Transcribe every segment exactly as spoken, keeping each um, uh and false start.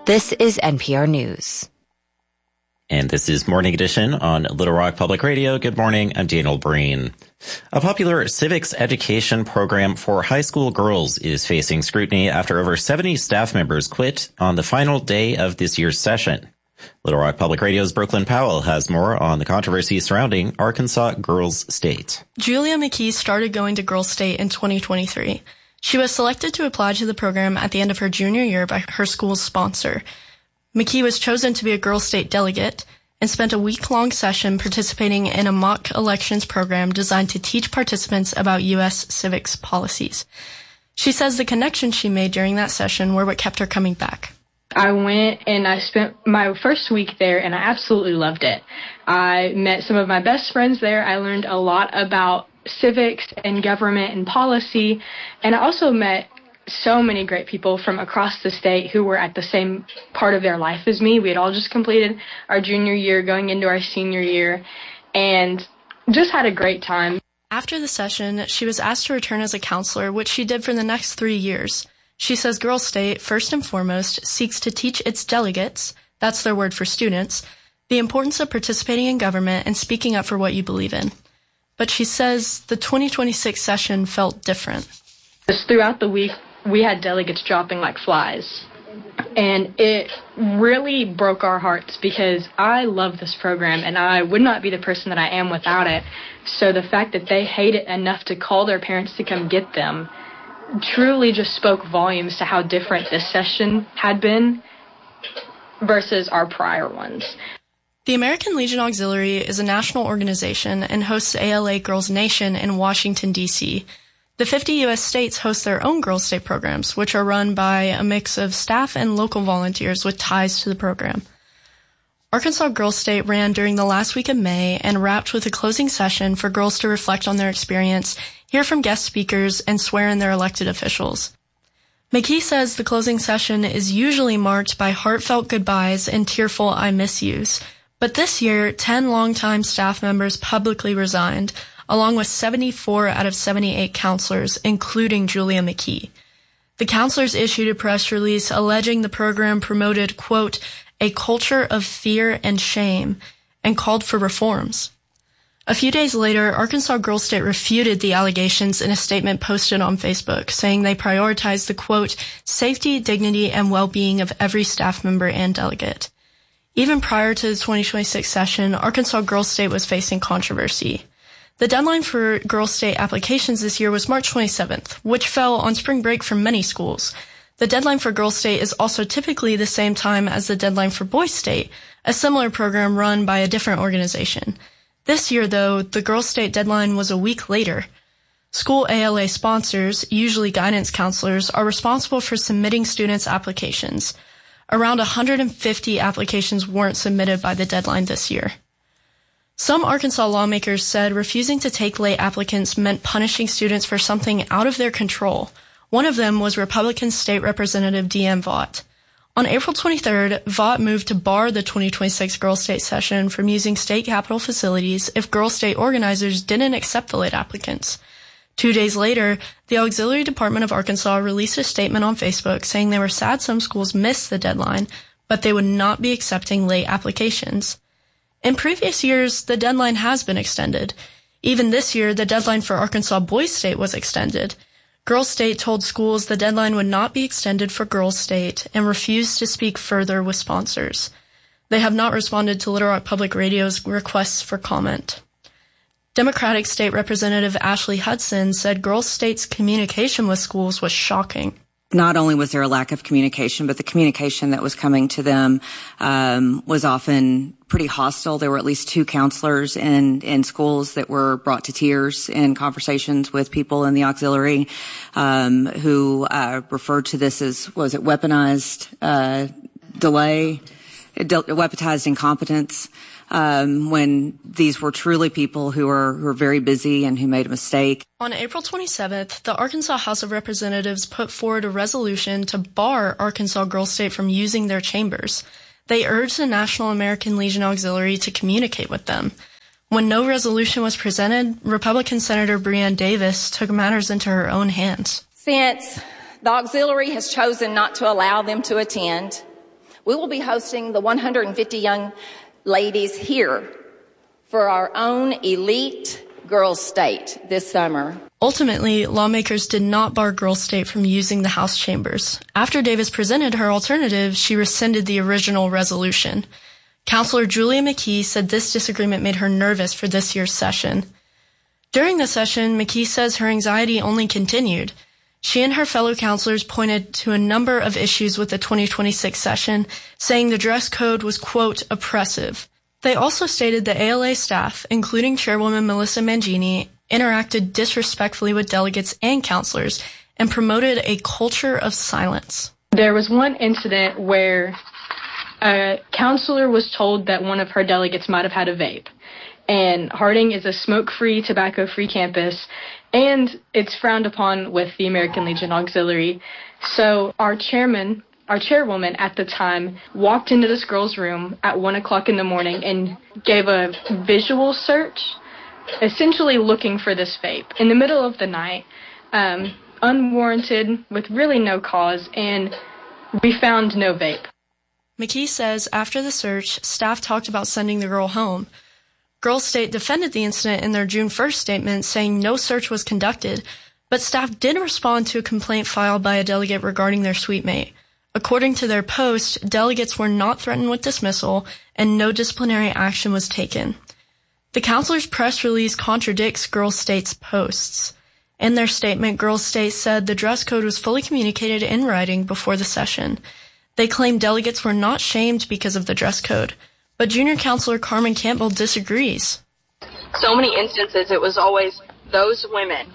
This is N P R News. And this is Morning Edition on Little Rock Public Radio. Good morning. I'm Daniel Breen. A popular civics education program for high school girls is facing scrutiny after over seventy staff members quit on the final day of this year's session. Little Rock Public Radio's Brooklyn Powell has more on the controversy surrounding Arkansas Girls State. Julia McKee started going to Girls State in twenty twenty-three. She was selected to apply to the program at the end of her junior year by her school's sponsor. McKee was chosen to be a Girls State delegate and spent a week-long session participating in a mock elections program designed to teach participants about U S civics policies. She says the connections she made during that session were what kept her coming back. I went and I spent my first week there, and I absolutely loved it. I met some of my best friends there. I learned a lot about civics and government and policy, and I also met so many great people from across the state who were at the same part of their life as me. We had all just completed our junior year, going into our senior year, and just had a great time. After the session, she was asked to return as a counselor, which she did for the next three years. She says Girls State, first and foremost, seeks to teach its delegates, that's their word for students, the importance of participating in government and speaking up for what you believe in. But she says the twenty twenty-six session felt different. Just throughout the week, we had delegates dropping like flies. And it really broke our hearts because I love this program and I would not be the person that I am without it. So the fact that they hate it enough to call their parents to come get them truly just spoke volumes to how different this session had been versus our prior ones. The American Legion Auxiliary is a national organization and hosts A L A Girls Nation in Washington, D C The fifty U S states host their own Girls State programs, which are run by a mix of staff and local volunteers with ties to the program. Arkansas Girls State ran during the last week of May and wrapped with a closing session for girls to reflect on their experience, hear from guest speakers, and swear in their elected officials. McKee says the closing session is usually marked by heartfelt goodbyes and tearful I miss yous. But this year, ten longtime staff members publicly resigned, along with seventy-four out of seventy-eight counselors, including Julia McKee. The counselors issued a press release alleging the program promoted, quote, a culture of fear and shame, and called for reforms. A few days later, Arkansas Girls State refuted the allegations in a statement posted on Facebook, saying they prioritized the, quote, safety, dignity, and well-being of every staff member and delegate. Even prior to the twenty twenty-six session, Arkansas Girls State was facing controversy. The deadline for Girls State applications this year was March twenty-seventh, which fell on spring break for many schools. The deadline for Girls State is also typically the same time as the deadline for Boys State, a similar program run by a different organization. This year, though, the Girls State deadline was a week later. School A L A sponsors, usually guidance counselors, are responsible for submitting students' applications. Around one hundred fifty applications weren't submitted by the deadline this year. Some Arkansas lawmakers said refusing to take late applicants meant punishing students for something out of their control. One of them was Republican State Representative Deanne Vaught. On April twenty-third, Vaught moved to bar the twenty twenty-six Girls State session from using state capitol facilities if Girls State organizers didn't accept the late applicants. Two days later, the Auxiliary Department of Arkansas released a statement on Facebook saying they were sad some schools missed the deadline, but they would not be accepting late applications. In previous years, the deadline has been extended. Even this year, the deadline for Arkansas Boys State was extended. Girls State told schools the deadline would not be extended for Girls State and refused to speak further with sponsors. They have not responded to Little Rock Public Radio's requests for comment. Democratic State Representative Ashley Hudson said Girls State's communication with schools was shocking. Not only was there a lack of communication, but the communication that was coming to them um, was often pretty hostile. There were at least two counselors in, in schools that were brought to tears in conversations with people in the auxiliary um, who uh, referred to this as, was it weaponized uh, delay, de- weaponized incompetence. Um, when these were truly people who were, who were very busy and who made a mistake. On April twenty-seventh, the Arkansas House of Representatives put forward a resolution to bar Arkansas Girls State from using their chambers. They urged the National American Legion Auxiliary to communicate with them. When no resolution was presented, Republican Senator Breanne Davis took matters into her own hands. Since the auxiliary has chosen not to allow them to attend, We will be hosting the one hundred fifty young ladies here for our own elite girls' state this summer. Ultimately, lawmakers did not bar Girls State from using the House chambers. After Davis presented her alternative, she rescinded the original resolution. Councilor Julia McKee said this disagreement made her nervous for this year's session. During the session, McKee says her anxiety only continued. She and her fellow councilors pointed to a number of issues with the twenty twenty-six session, saying the dress code was, quote, oppressive. They also stated the A L A staff, including Chairwoman Melissa Mangini, interacted disrespectfully with delegates and counselors and promoted a culture of silence. There was one incident where a counselor was told that one of her delegates might have had a vape. And Harding is a smoke-free, tobacco-free campus, and it's frowned upon with the American Legion Auxiliary. So our chairman, our chairwoman at the time, walked into this girl's room at one o'clock in the morning and gave a visual search, essentially looking for this vape in the middle of the night, um, unwarranted, with really no cause, and we found no vape. McKee says after the search, staff talked about sending the girl home. Girls State defended the incident in their June first statement, saying no search was conducted, but staff did respond to a complaint filed by a delegate regarding their suite mate. According to their post, delegates were not threatened with dismissal and no disciplinary action was taken. The counselor's press release contradicts Girls State's posts. In their statement, Girls State said the dress code was fully communicated in writing before the session. They claim delegates were not shamed because of the dress code. But Junior Counselor Carmen Campbell disagrees. So many instances it was always those women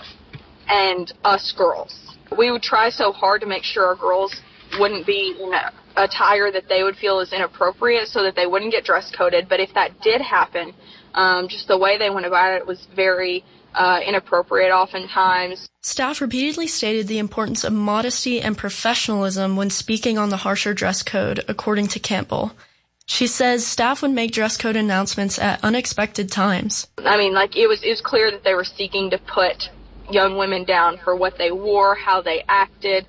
and us girls. We would try so hard to make sure our girls wouldn't be in a attire that they would feel is inappropriate so that they wouldn't get dress coded. But if that did happen, um, just the way they went about it was very uh, inappropriate oftentimes. Staff repeatedly stated the importance of modesty and professionalism when speaking on the harsher dress code, according to Campbell. She says staff would make dress code announcements at unexpected times. I mean, like, it was, it was clear that they were seeking to put young women down for what they wore, how they acted,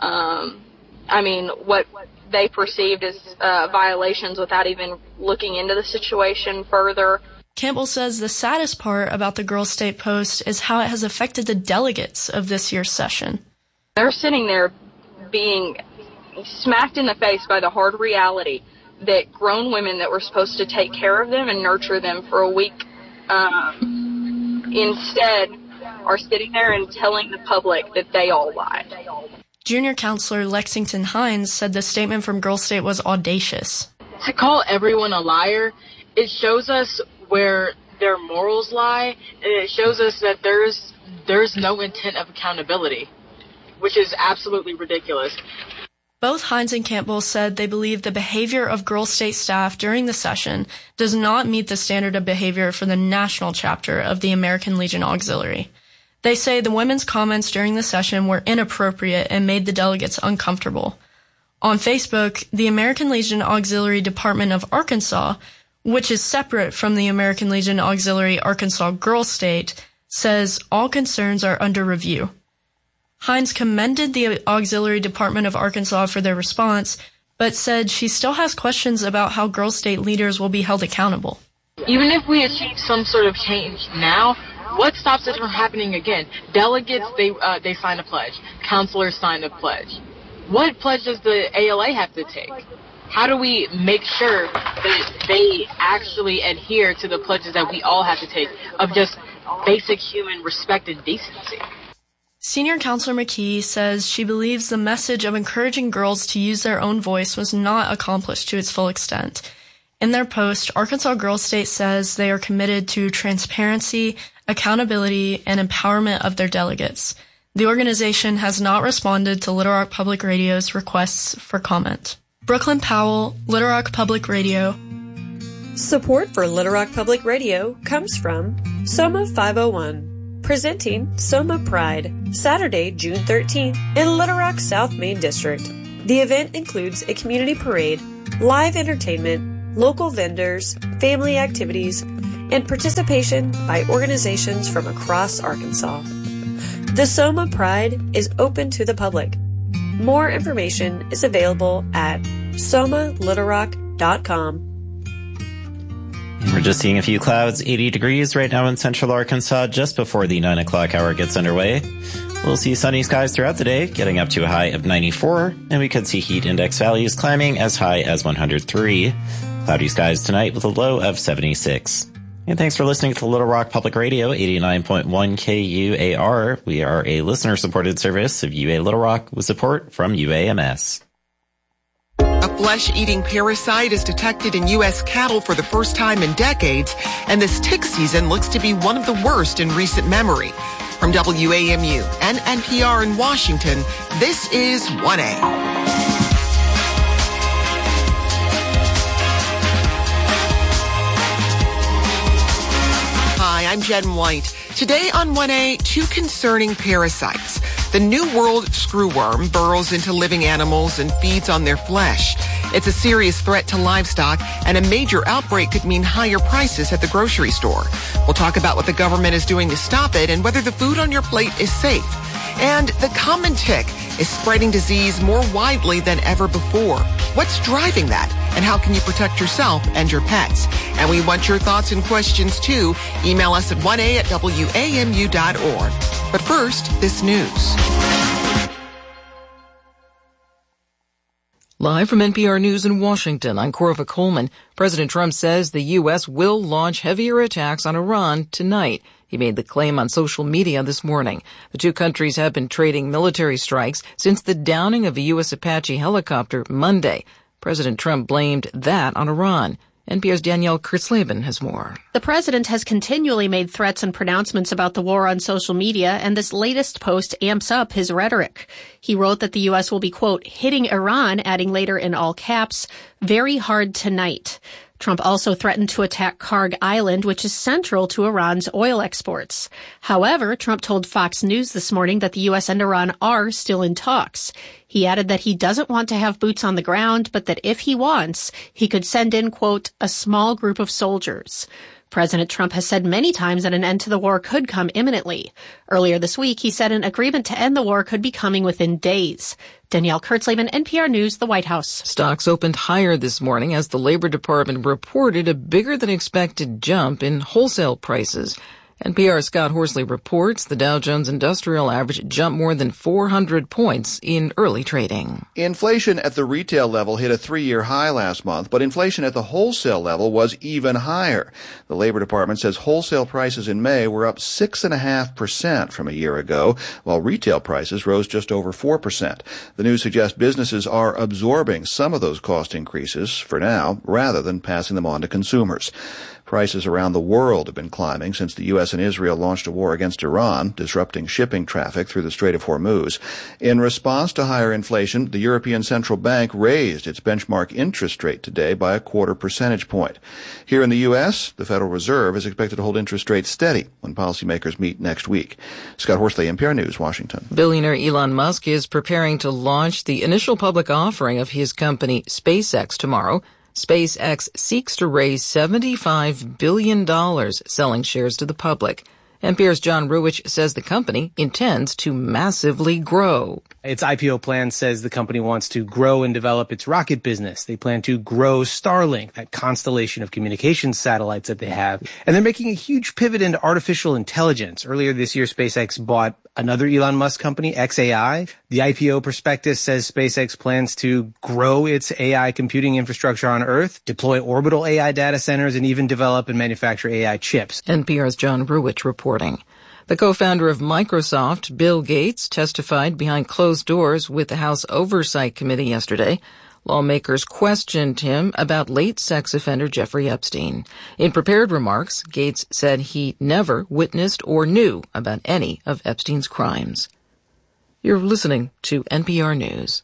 um, I mean, what they perceived as uh, violations without even looking into the situation further. Campbell says the saddest part about the Girls State post is how it has affected the delegates of this year's session. They're sitting there being smacked in the face by the hard reality that grown women that were supposed to take care of them and nurture them for a week um, instead are sitting there and telling the public that they all lied. Junior Counselor Lexington Hines said the statement from Girls State was audacious. To call everyone a liar, it shows us where their morals lie, and it shows us that there's there's no intent of accountability, which is absolutely ridiculous. Both Hines and Campbell said they believe the behavior of Girls State staff during the session does not meet the standard of behavior for the national chapter of the American Legion Auxiliary. They say the women's comments during the session were inappropriate and made the delegates uncomfortable. On Facebook, the American Legion Auxiliary Department of Arkansas, which is separate from the American Legion Auxiliary Arkansas Girls State, says all concerns are under review. Hines commended the Auxiliary Department of Arkansas for their response, but said she still has questions about how Girls State leaders will be held accountable. Even if we achieve some sort of change now, what stops it from happening again? Delegates, they uh, they sign a pledge. Counselors sign a pledge. What pledge does the A L A have to take? How do we make sure that they actually adhere to the pledges that we all have to take of just basic human respect and decency? Senior Counselor McKee says she believes the message of encouraging girls to use their own voice was not accomplished to its full extent. In their post, Arkansas Girls State says they are committed to transparency, accountability, and empowerment of their delegates. The organization has not responded to Little Rock Public Radio's requests for comment. Brooklyn Powell, Little Rock Public Radio. Support for Little Rock Public Radio comes from Soma five oh one. Presenting Soma Pride, Saturday, June thirteenth in Little Rock South Main District. The event includes a community parade, live entertainment, local vendors, family activities, and participation by organizations from across Arkansas. The Soma Pride is open to the public. More information is available at soma little rock dot com. We're just seeing a few clouds, eighty degrees right now in central Arkansas just before the nine o'clock hour gets underway. We'll see sunny skies throughout the day, getting up to a high of ninety-four, and we could see heat index values climbing as high as one hundred three. Cloudy skies tonight with a low of seventy-six. And thanks for listening to Little Rock Public Radio, eighty-nine point one K U A R. We are a listener-supported service of U A Little Rock with support from U A M S. A flesh-eating parasite is detected in U S cattle for the first time in decades, and this tick season looks to be one of the worst in recent memory. From W A M U and N P R in Washington, this is one A. Hi, I'm Jen White. Today on one A, two concerning parasites. The New World screwworm burrows into living animals and feeds on their flesh. It's a serious threat to livestock, and a major outbreak could mean higher prices at the grocery store. We'll talk about what the government is doing to stop it and whether the food on your plate is safe. And the common tick is spreading disease more widely than ever before. What's driving that? And how can you protect yourself and your pets? And we want your thoughts and questions too. Email us at one A at W A M U dot org. But first, this news. Live from N P R News in Washington, I'm Corva Coleman. President Trump says the U S will launch heavier attacks on Iran tonight. He made the claim on social media this morning. The two countries have been trading military strikes since the downing of a U S Apache helicopter Monday. President Trump blamed that on Iran. N P R's Danielle Kurtzleben has more. The president has continually made threats and pronouncements about the war on social media, and this latest post amps up his rhetoric. He wrote that the U S will be, quote, hitting Iran, adding later in all caps, very hard tonight. Trump also threatened to attack Karg Island, which is central to Iran's oil exports. However, Trump told Fox News this morning that the U S and Iran are still in talks. He added that he doesn't want to have boots on the ground, but that if he wants, he could send in, quote, a small group of soldiers. President Trump has said many times that an end to the war could come imminently. Earlier this week, he said an agreement to end the war could be coming within days. Danielle Kurtzleben, N P R News, the White House. Stocks opened higher this morning as the Labor Department reported a bigger than expected jump in wholesale prices. N P R's Scott Horsley reports the Dow Jones Industrial Average jumped more than four hundred points in early trading. Inflation at the retail level hit a three-year high last month, but inflation at the wholesale level was even higher. The Labor Department says wholesale prices in May were up six point five percent from a year ago, while retail prices rose just over four percent. The news suggests businesses are absorbing some of those cost increases for now, rather than passing them on to consumers. Prices around the world have been climbing since the U S and Israel launched a war against Iran, disrupting shipping traffic through the Strait of Hormuz. In response to higher inflation, the European Central Bank raised its benchmark interest rate today by a quarter percentage point. Here in the U S, the Federal Reserve is expected to hold interest rates steady when policymakers meet next week. Scott Horsley, N P R News, Washington. Billionaire Elon Musk is preparing to launch the initial public offering of his company SpaceX tomorrow. SpaceX seeks to raise seventy-five billion dollars selling shares to the public. N P R's John Ruwitch says the company intends to massively grow. Its I P O plan says the company wants to grow and develop its rocket business. They plan to grow Starlink, that constellation of communications satellites that they have. And they're making a huge pivot into artificial intelligence. Earlier this year, SpaceX bought another Elon Musk company, X A I. The I P O prospectus says SpaceX plans to grow its A I computing infrastructure on Earth, deploy orbital A I data centers, and even develop and manufacture A I chips. N P R's John Ruwitch reporting. The co-founder of Microsoft, Bill Gates, testified behind closed doors with the House Oversight Committee yesterday. Lawmakers questioned him about late sex offender Jeffrey Epstein. In prepared remarks, Gates said he never witnessed or knew about any of Epstein's crimes. You're listening to N P R News.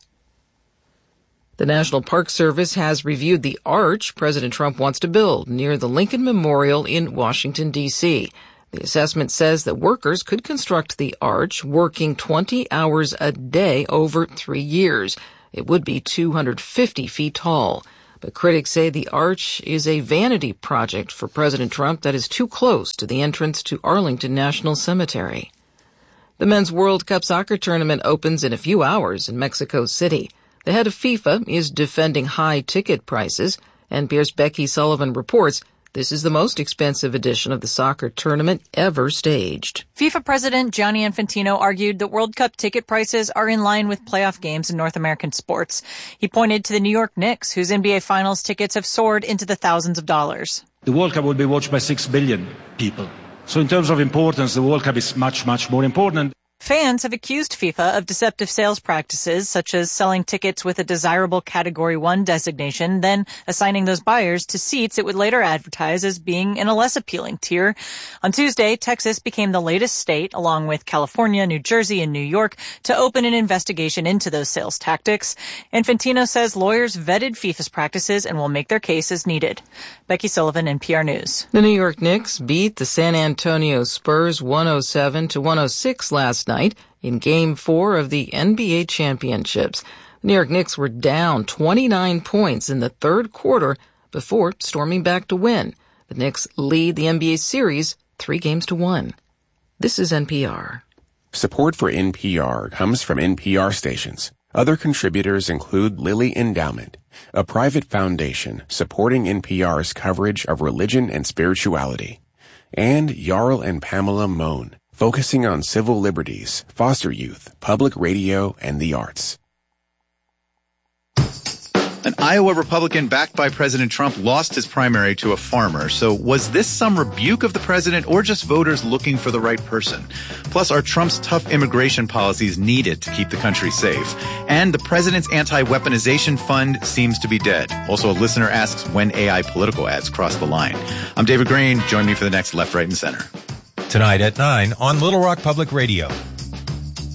The National Park Service has reviewed the arch President Trump wants to build near the Lincoln Memorial in Washington, D C The assessment says that workers could construct the arch working twenty hours a day over three years. It would be two hundred fifty feet tall. But critics say the arch is a vanity project for President Trump that is too close to the entrance to Arlington National Cemetery. The Men's World Cup soccer tournament opens in a few hours in Mexico City. The head of FIFA is defending high ticket prices. N P R's Becky Sullivan reports this is the most expensive edition of the soccer tournament ever staged. FIFA President Gianni Infantino argued that World Cup ticket prices are in line with playoff games in North American sports. He pointed to the New York Knicks, whose N B A Finals tickets have soared into the thousands of dollars. The World Cup will be watched by six billion people. So in terms of importance, the World Cup is much, much more important. Fans have accused FIFA of deceptive sales practices, such as selling tickets with a desirable Category one designation, then assigning those buyers to seats it would later advertise as being in a less appealing tier. On Tuesday, Texas became the latest state, along with California, New Jersey, and New York, to open an investigation into those sales tactics. Infantino says lawyers vetted FIFA's practices and will make their case as needed. Becky Sullivan, N P R News. The New York Knicks beat the San Antonio Spurs one oh seven to one oh six last night in Game four of the N B A Championships. The New York Knicks were down twenty-nine points in the third quarter before storming back to win. The Knicks lead the N B A series three games to one. This is N P R. Support for N P R comes from N P R stations. Other contributors include Lilly Endowment, a private foundation supporting N P R's coverage of religion and spirituality, and Jarl and Pamela Mohn, focusing on civil liberties, foster youth, public radio, and the arts. An Iowa Republican backed by President Trump lost his primary to a farmer. So was this some rebuke of the president or just voters looking for the right person? Plus, are Trump's tough immigration policies needed to keep the country safe? And the president's anti-weaponization fund seems to be dead. Also, a listener asks when A I political ads cross the line. I'm David Green. Join me for the next Left, Right, and Center. Tonight at nine on Little Rock Public Radio.